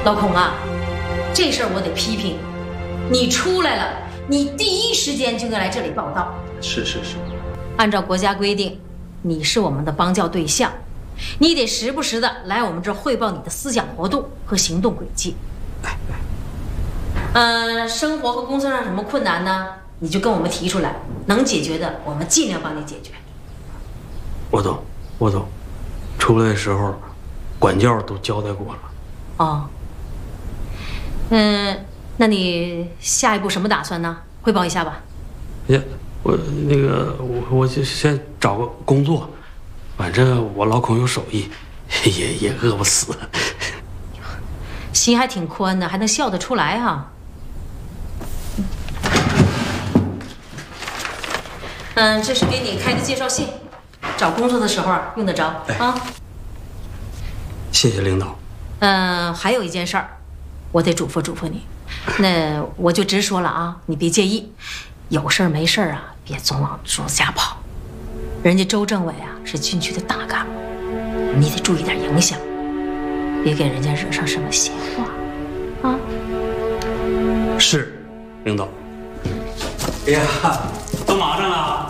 老孔啊，这事儿我得批评你。出来了，你第一时间就应该来这里报道。 是。 按照国家规定，你是我们的帮教对象，你得时不时的来我们这儿汇报你的思想活动和行动轨迹。生活和工作上什么困难呢？你就跟我们提出来，能解决的我们尽量帮你解决。 我懂。出来的时候，管教都交代过了。 哦。那你下一步什么打算呢？汇报一下吧。 呀，我就先找个工作，反正我老孔有手艺，也饿不死。 心还挺宽的，还能笑得出来哈。这是给你开的介绍信，找工作的时候用得着啊。 谢谢领导。 还有一件事儿，我得嘱咐你。那我就直说了啊，你别介意。有事儿没事儿啊，别总往朱家跑。人家周政委啊是军区的大干部，你得注意点影响，别给人家惹上什么闲话啊。 是，领导。哎呀，都忙着呢。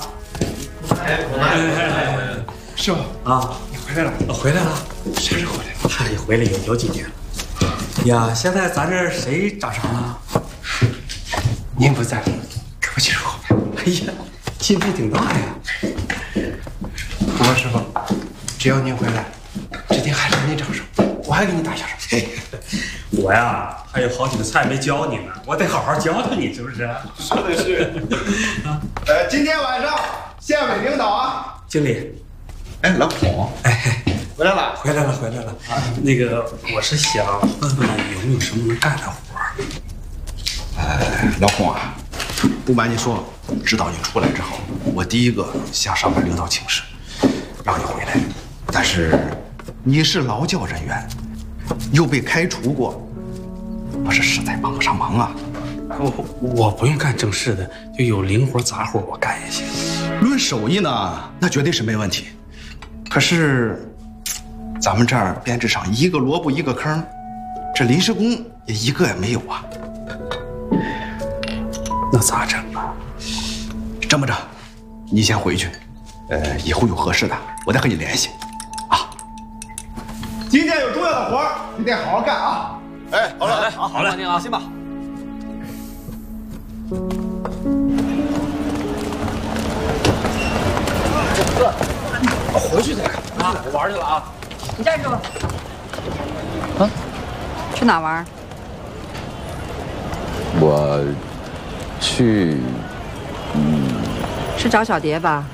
师傅啊， 你回来了？ 回来了。 啥时候回来？ 也回来有几天了。呀，现在咱这谁掌勺呢？ 您不在了，可不进入后面。 哎呀，进步挺大呀。 不过师傅，只要您回来，指定还是您掌手，我还给你打下手。 我呀，还有好几个菜没教你呢，我得好好教教你，是不是？ 说的是。今天晚上县委领导啊， 经理。 哎，老孔，回来了。 回来了。那个，我是想问问有没有什么能干的活儿。 老孔啊，不瞒你说，知道你出来之后，我第一个向上面领导请示，让你回来。但是你是劳教人员，又被开除过，我是实在帮不上忙啊。 我不用干正式的，就有零活杂活我干也行。 论手艺呢，那绝对是没问题。可是，咱们这儿编制上一个萝卜一个坑，这临时工也一个也没有啊。 那咋整啊？ 这么着，你先回去，以后有合适的，我再和你联系，啊。今天有重要的活儿，你得好好干啊。哎，好了， 好嘞， 您放心吧。 回去再看啊，我玩去了啊。 你站住！啊，去哪玩？ 我去， 是找小蝶吧？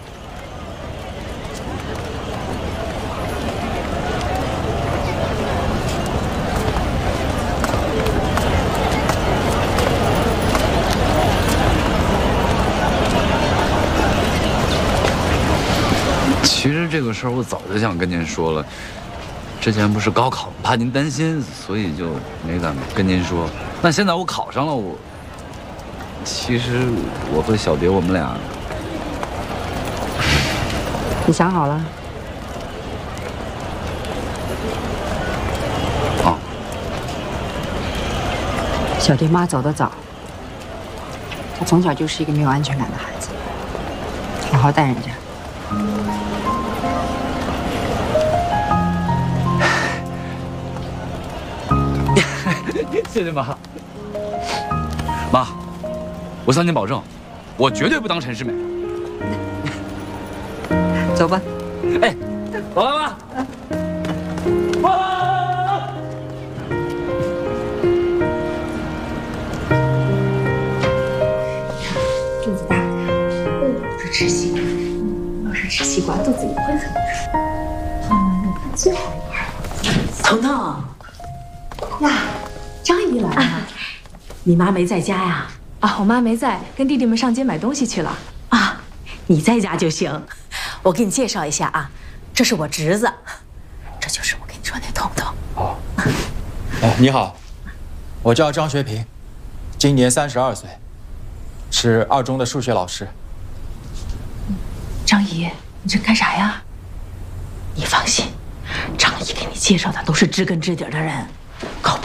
其实这个事儿我早就想跟您说了，之前不是高考，怕您担心，所以就没敢跟您说。那现在我考上了，其实我和小蝶我们俩， 你想好了？ 啊， 小蝶妈走得早，她从小就是一个没有安全感的孩子，好好带人家。 谢谢妈。妈，我向您保证，我绝对不当陈世美。 走吧。 哎，走了妈。 肚子大的都是吃西瓜，要是吃西瓜，肚子也会很大。你看最好一块。 彤彤。 呀，张姨来了， 你妈没在家呀？ 啊，我妈没在，跟弟弟们上街买东西去了。 啊，你在家就行。我给你介绍一下啊，这是我侄子，这就是我跟你说那彤彤。 哦，你好，我叫张学平，今年32岁，是2中的数学老师。 张姨，你这干啥呀？ 你放心，张姨给你介绍的都是知根知底的人。